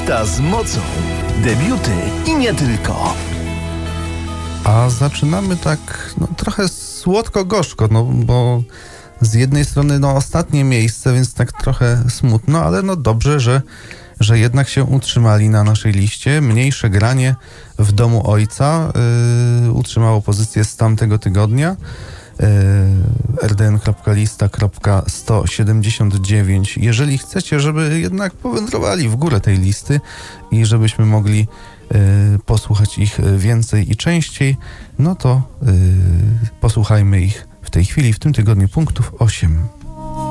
Lista z mocą. Debiuty i nie tylko. A zaczynamy tak trochę słodko-gorzko, bo z jednej strony ostatnie miejsce, więc tak trochę smutno, ale dobrze, że jednak się utrzymali na naszej liście. Mniejsze granie w domu ojca utrzymało pozycję z tamtego tygodnia. rdn.lista.179. Jeżeli chcecie, żeby jednak powędrowali w górę tej listy i żebyśmy mogli posłuchać ich więcej i częściej, to posłuchajmy ich w tej chwili, w tym tygodniu punktów 8.